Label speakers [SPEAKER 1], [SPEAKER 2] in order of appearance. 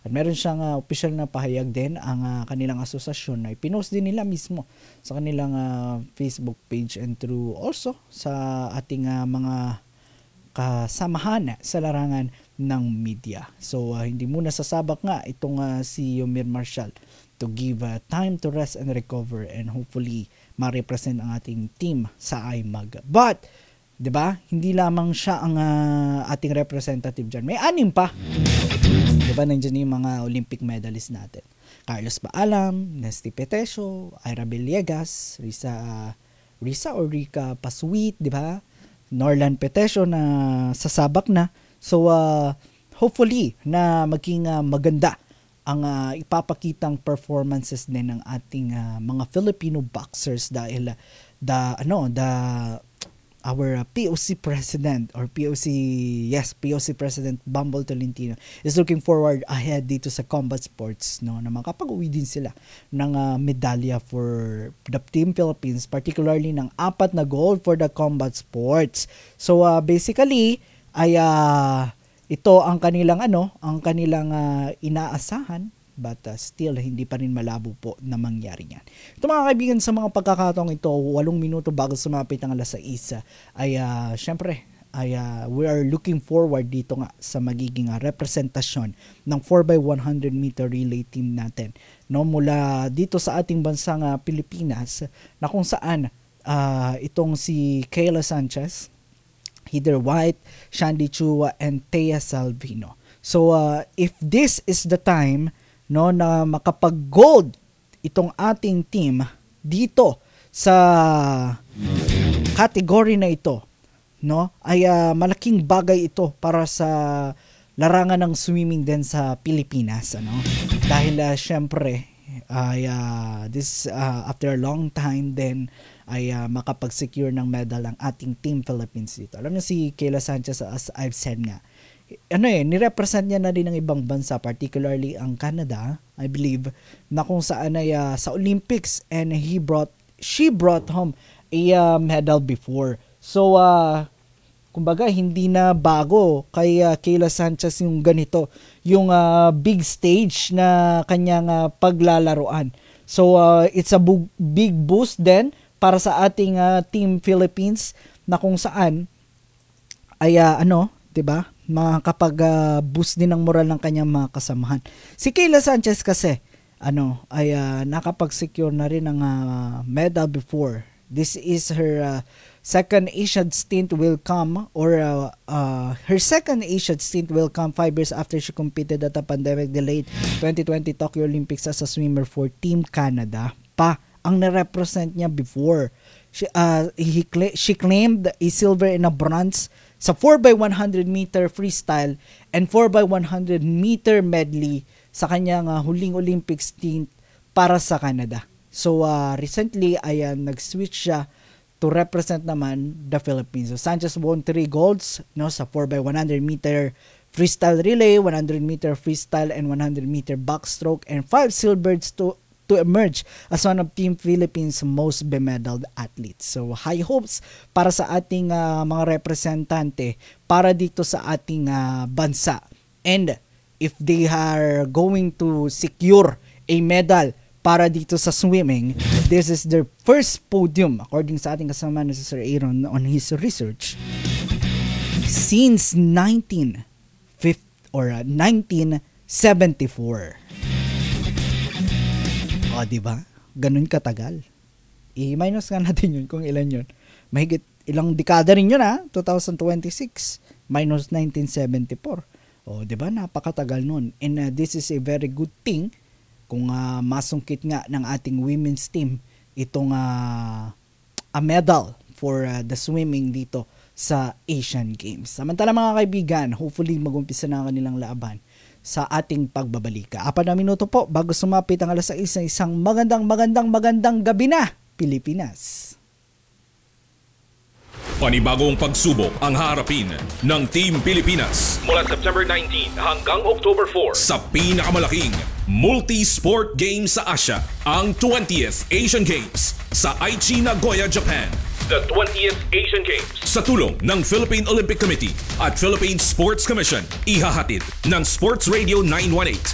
[SPEAKER 1] At meron siyang official na pahayag din ang kanilang asosasyon na pinost din nila mismo sa kanilang Facebook page and through also sa ating mga kasamahan sa larangan ng media. So hindi muna sasabak nga itong si Yomir Marshall to give time to rest and recover and hopefully ma-represent ang ating team sa IMAG. But 'di ba? Hindi lamang siya ang ating representative diyan. May 6 pa. 'Di ba? Nandiyan yung mga Olympic medalists natin. Carlos Baalam, Nesty Petesio, Ira Villegas, Risa or Rica Pasweet, 'di ba? Norlan Petesio na sasabak na. So hopefully na maging maganda ang ipapakitang performances din ng ating mga Filipino boxers dahil our POC president or POC president Bumble Tolentino is looking forward ahead dito sa combat sports, no, na makapag-uwi din sila ng medalya for the Team Philippines, particularly ng 4 na gold for the combat sports. So basically ay ito ang kanilang inaasahan, but still hindi pa rin malabo po na mangyari yan. Ito mga kaibigan, sa mga pagkakataong ito, 8 minuto bago sumapit ang 6:00 ay syempre we are looking forward dito nga sa magiging representasyon ng 4x100 meter relay team natin, no, mula dito sa ating bansang Pilipinas, na kung saan itong si Kayla Sanchez, Heather White, Shandy Chua, and Thea Salvino. So if this is the time, no, na makapag-gold itong ating team dito sa category na ito, no, ay malaking bagay ito para sa larangan ng swimming din sa Pilipinas, ano? Dahil syempre ay this after a long time then ay makapag-secure ng medal ang ating Team Philippines dito. Alam niyo si Kayla Sanchez, as I've said nga, nirepresent niya na din ng ibang bansa, particularly ang Canada, I believe, na kung saan ay sa Olympics, and she brought home a medal before. So kumbaga hindi na bago kay Kayla Sanchez yung ganito, yung big stage na kanyang paglalaruan. So it's a big boost then para sa ating Team Philippines, na kung saan ay 'di ba, makakapag-boost din ng moral ng kanyang mga kasamahan. Si Kayla Sanchez kasi ay nakapag-secure na rin ng medal before. This is her second Asian stint will come, or her second Asian stint will come 5 years after she competed at the pandemic-delayed 2020 Tokyo Olympics as a swimmer for Team Canada. Ang na-represent niya before. She claimed a silver and a bronze sa 4x100 meter freestyle and 4x100 meter medley sa kanyang huling Olympic stint para sa Canada. So recently ay nag-switch siya to represent naman the Philippines. So Sanchez won 3 golds, no, sa 4x100 meter freestyle relay, 100 meter freestyle and 100 meter backstroke, and 5 silvers to emerge as one of Team Philippines' most bemedaled athletes. So high hopes para sa ating mga representante para dito sa ating bansa. And if they are going to secure a medal para dito sa swimming, this is their first podium, according sa ating kasama na si Sir Aaron on his research, since 1974. O, diba? Ganun katagal. I-minus nga natin yun kung ilan yun. Mahigit ilang dekada rin yun, 2026 minus 1974. O, diba? Napakatagal nun. And this is a very good thing kung masungkit nga ng ating women's team itong a medal for the swimming dito sa Asian Games. Samantala mga kaibigan, hopefully mag-umpisa na ang kanilang laban sa ating pagbabalika. 4 na minuto po bago sumapit ang 6:00 na isang magandang gabi na, Pilipinas.
[SPEAKER 2] Panibagong pagsubok ang haharapin ng Team Pilipinas mula September 19 hanggang October 4 sa pinakamalaking multi-sport games sa Asia, ang 20th Asian Games sa Aichi, Nagoya, Japan. The 20th Asian Games sa tulong ng Philippine Olympic Committee at Philippine Sports Commission, ihahatid ng Sports Radio 918